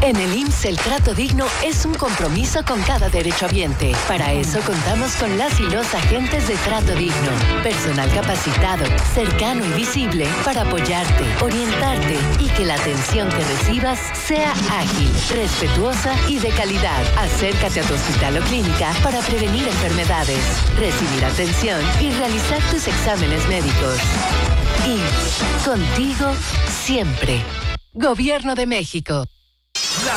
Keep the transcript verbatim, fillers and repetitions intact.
En el I M S S el trato digno es un compromiso con cada derechohabiente. Para eso contamos con las y los agentes de trato digno. Personal capacitado, cercano y visible para apoyarte, orientarte y que la atención que recibas sea ágil, respetuosa y de calidad. Acércate a tu hospital o clínica para prevenir enfermedades, recibir atención y realizar tus exámenes médicos. I M S S, contigo siempre. Gobierno de México.